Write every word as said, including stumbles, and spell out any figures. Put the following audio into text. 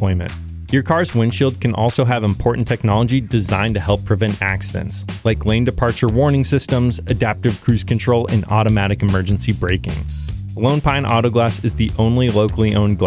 deployment. Your car's windshield can also have important technology designed to help prevent accidents, like lane departure warning systems, adaptive cruise control, and automatic emergency braking. Lone Pine Auto Glass is the only locally owned glass